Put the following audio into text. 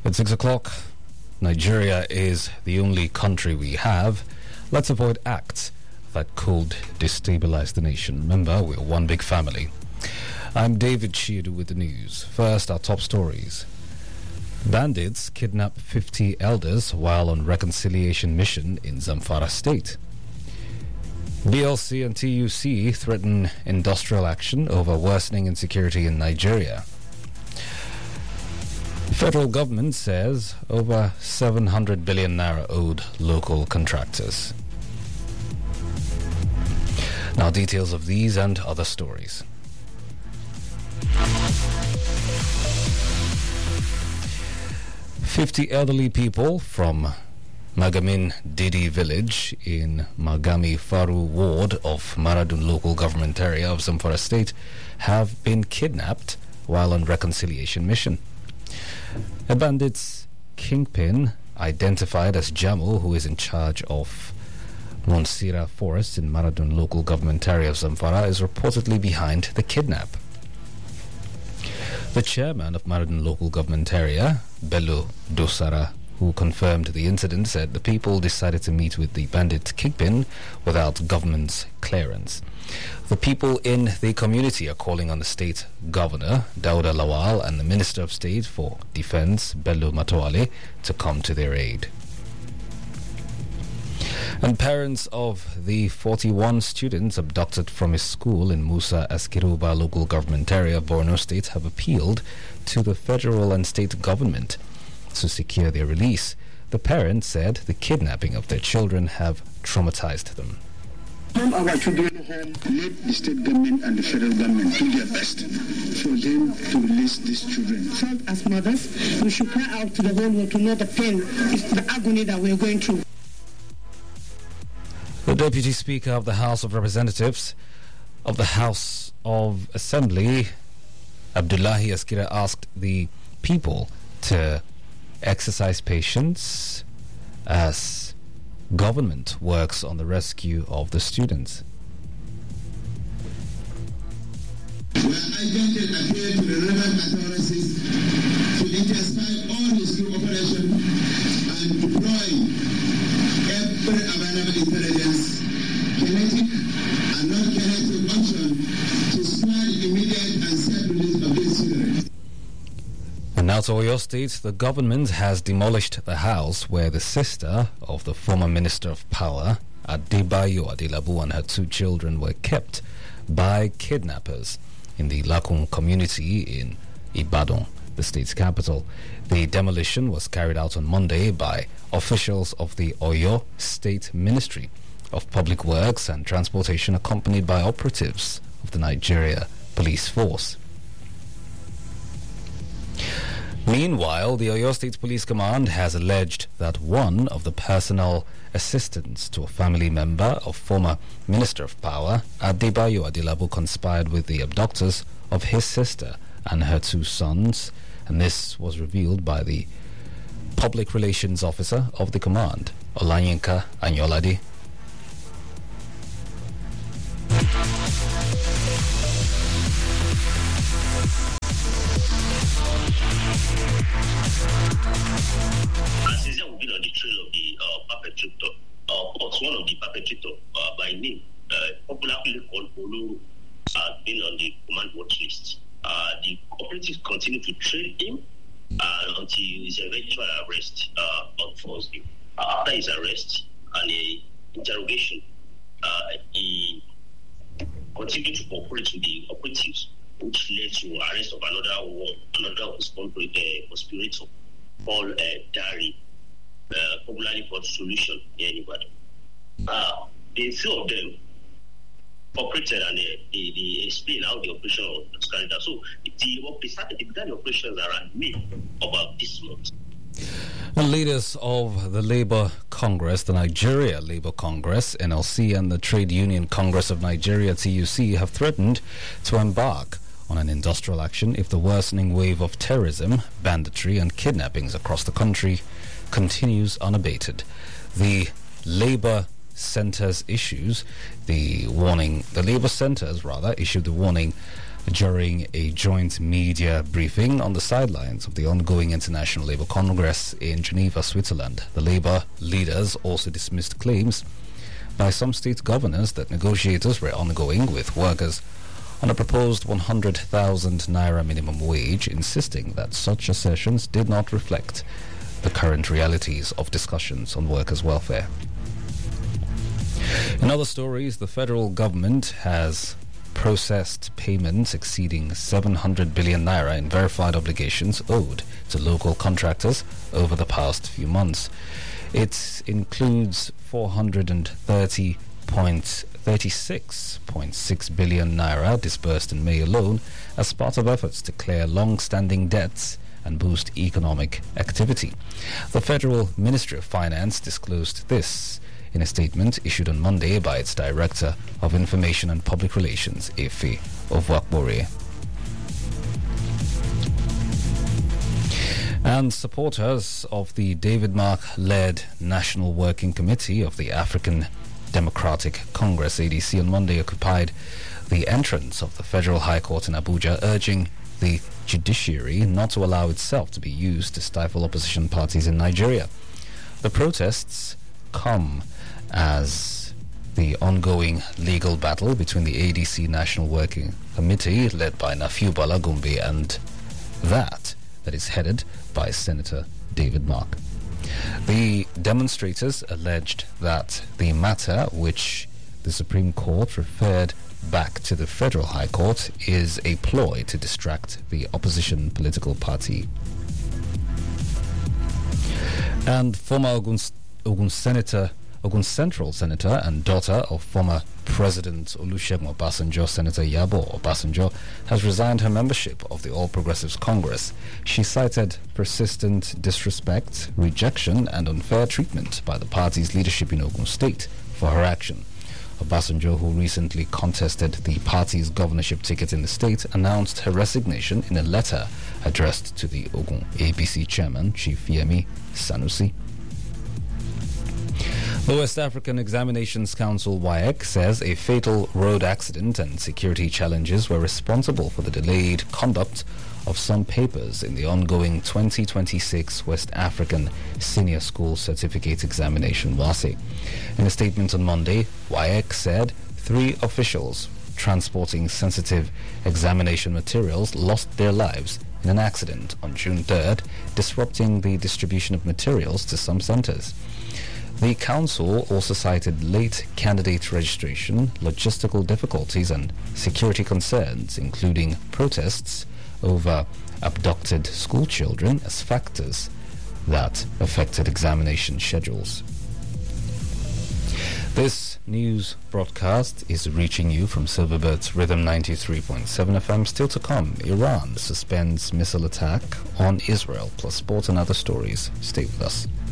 At 6 o'clock, Nigeria is the only country we have. Let's avoid acts that could destabilize the nation. Remember, we're one big family. I'm David Chiedu with the news. First, our top stories. Bandits kidnap 50 elders while on reconciliation mission in Zamfara state. BLC and TUC threaten industrial action over worsening insecurity in Nigeria. Federal government says over 700 billion naira owed local contractors. Now, details of these and other stories. "50 elderly people from Magamin Didi village in Magami Faru ward of Maradun local government area of Zamfara state have been kidnapped while on reconciliation mission. A bandit's kingpin, identified as Jamo, who is in charge of Monsira Forest in Maradun local government area of Zamfara, is reportedly behind the kidnap. The chairman of Maradun local government area, Bello Dosara, who confirmed the incident, said the people decided to meet with the bandit kingpin without government's clearance. The people in the community are calling on the state governor, Dauda Lawal, and the Minister of State for Defense, Bello Matoale, to come to their aid. And parents of the 41 students abducted from a school in Musa Askiruba local government area of Borno State have appealed to the federal and state government to secure their release. The parents said the kidnapping of their children have traumatized them. From our children home, let the state government and the federal government do their best for them to release these children. As mothers, we should cry out to the whole world to know the pain, the agony that we're going through. The Deputy Speaker of the House of Representatives of the House of Assembly, Abdullahi Askira, asked the people to exercise patience as government works on the rescue of the students. We are urgent to appeal to the relevant authorities to intensify all rescue operations and deploy every available intelligence, kinetic and non-kinetic option to spare the immediate and safe release of these children. And now to Oyo State, the government has demolished the house where the sister of the former Minister of Power, Adebayo Adelabu, and her 2 children were kept by kidnappers in the Lakun community in Ibadan, the state's capital. The demolition was carried out on Monday by officials of the Oyo State Ministry of Public Works and Transportation, accompanied by operatives of the Nigeria Police Force. Meanwhile, the Oyo State Police Command has alleged that one of the personal assistants to a family member of former Minister of Power, Adebayo Adelabu, conspired with the abductors of his sister and her 2 sons, and this was revealed by the Public Relations Officer of the command, Olanyinka Anyolade. Will be on the trail of the perpetrator, but one of the perpetrators by name, popularly called Olu, been on the command watch list. The operatives continue to trail him until his eventual arrest on Thursday. After his arrest and a interrogation, he continued to cooperate with the operatives, which led to arrest of another conspirator called Dari, popularly called Solution in anybody. The 2 of them operated and they explained how the operation was carried out. So they began the operations around May about this month. The leaders of the Labour Congress, the Nigeria Labour Congress, NLC, and the Trade Union Congress of Nigeria, TUC, have threatened to embark on an industrial action if the worsening wave of terrorism, banditry, and kidnappings across the country continues unabated. The Labour Centres issued the warning During a joint media briefing on the sidelines of the ongoing International Labour Congress in Geneva, Switzerland, the Labour leaders also dismissed claims by some state governors that negotiators were ongoing with workers on a proposed 100,000 naira minimum wage, insisting that such assertions did not reflect the current realities of discussions on workers' welfare. In other stories, the federal government has processed payments exceeding 700 billion naira in verified obligations owed to local contractors over the past few months. It includes 430.36.6 billion naira disbursed in May alone as part of efforts to clear long-standing debts and boost economic activity. The Federal Ministry of Finance disclosed this in a statement issued on Monday by its Director of Information and Public Relations, Efe Ovakbore. And supporters of the David Mark-led National Working Committee of the African Democratic Congress, ADC, on Monday occupied the entrance of the Federal High Court in Abuja, urging the judiciary not to allow itself to be used to stifle opposition parties in Nigeria. The protests come as the ongoing legal battle between the ADC National Working Committee, led by Nafiu Bala Gombe, and that is headed by Senator David Mark. The demonstrators alleged that the matter, which the Supreme Court referred back to the Federal High Court, is a ploy to distract the opposition political party. And former Ogun Central Senator and daughter of former President Olusegun Obasanjo, Senator Yabo Obasanjo, has resigned her membership of the All Progressives Congress. She cited persistent disrespect, rejection, and unfair treatment by the party's leadership in Ogun State for her action. Obasanjo, who recently contested the party's governorship ticket in the state, announced her resignation in a letter addressed to the Ogun APC chairman, Chief Yemi Sanusi. The West African Examinations Council, WAEC, says a fatal road accident and security challenges were responsible for the delayed conduct of some papers in the ongoing 2026 West African Senior School Certificate Examination, WASE. In a statement on Monday, WAEC said 3 officials transporting sensitive examination materials lost their lives in an accident on June 3rd, disrupting the distribution of materials to some centers. The council also cited late candidate registration, logistical difficulties, and security concerns, including protests over abducted school children, as factors that affected examination schedules. This news broadcast is reaching you from Silverbird's Rhythm 93.7 FM. Still to come, Iran suspends missile attack on Israel, plus sport and other stories. Stay with us.